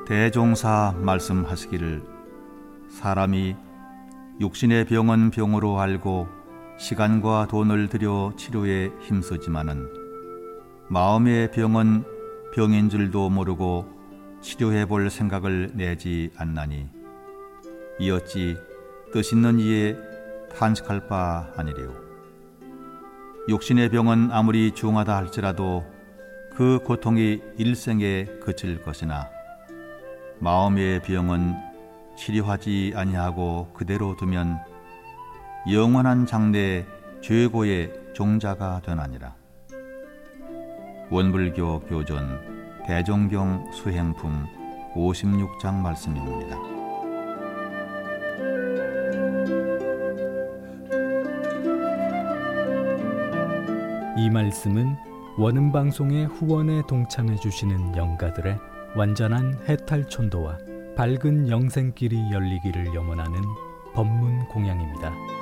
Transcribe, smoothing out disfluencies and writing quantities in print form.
대종사 말씀하시기를 사람이 육신의 병은 병으로 알고 시간과 돈을 들여 치료에 힘쓰지만은 마음의 병은 병인 줄도 모르고 치료해 볼 생각을 내지 않나니 이 어찌 뜻 있는 이에 탄식할 바 아니리요. 육신의 병은 아무리 중하다 할지라도 그 고통이 일생에 그칠 것이나 마음의 병은 치료하지 아니하고 그대로 두면 영원한 장래의 최고의 종자가 되나니라. 원불교 교존 대종경 수행품 56장 말씀입니다. 이 말씀은 원음방송의 후원에 동참해 주시는 영가들의 완전한 해탈촌도와 밝은 영생길이 열리기를 염원하는 법문 공양입니다.